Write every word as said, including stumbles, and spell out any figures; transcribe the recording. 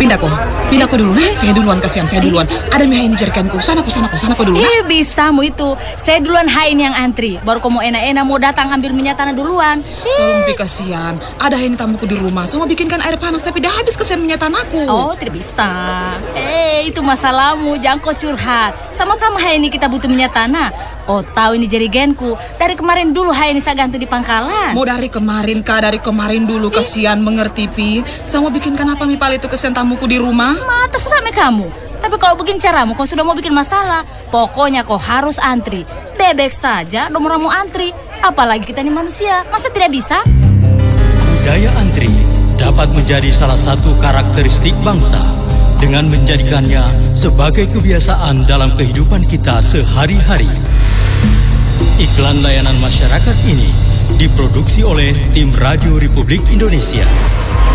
Pindah kok, pindah kok dulu. Nah, saya duluan, kasihan saya duluan. Ada mie ini jerikanku. Sana kok, sana kok, sana kok dulu. Nah. Eh bisa mu itu. Saya duluan hain yang antri. Baru kamu enak-enak mau datang ambil minyak tanah duluan. Tolong Pi, kasihan. Ada ini tamuku di rumah. Sama bikinkan air panas tapi dah habis kesian minyak tanahku. Oh tidak bisa. Eh itu masalahmu. Jangan kau curhat. Sama-sama hai ini kita butuh minyak tanah. Oh tahu ini jerigenku. Dari kemarin dulu hai ini saya gantung di pangkalan. Mau dari kemarin kah? Dari kemarin dulu kasihan, mengerti Pi. Sama bikinkan apa mi pal itu kesian tamuku di rumah? Ma, terserah me kamu. Tapi kalau begini caramu, kau sudah mau bikin masalah. Pokoknya kau harus antri. Bebek saja, nomor mau antri. Apalagi kita ini manusia, masa tidak bisa? Budaya antri dapat menjadi salah satu karakteristik bangsa dengan menjadikannya sebagai kebiasaan dalam kehidupan kita sehari-hari. Iklan layanan masyarakat ini diproduksi oleh tim Radio Republik Indonesia.